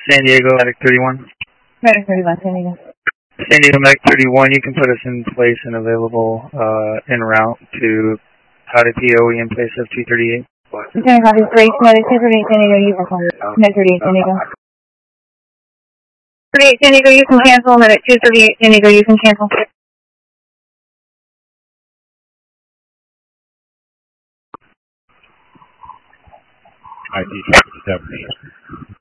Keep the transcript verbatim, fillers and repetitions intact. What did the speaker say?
San Diego, Medic thirty-one. Medic thirty-one, San Diego. San Diego, Medic thirty-one, you can put us in place and available uh, en route to Howdy P O E in place of two thirty-eight. Lieutenant copy, three, Medic two thirty-eight, San Diego, you can cancel. Medic thirty-eight, San Diego. thirty-eight, San Diego, you can cancel. Medic two thirty-eight, San Diego, you can cancel. I D seventy.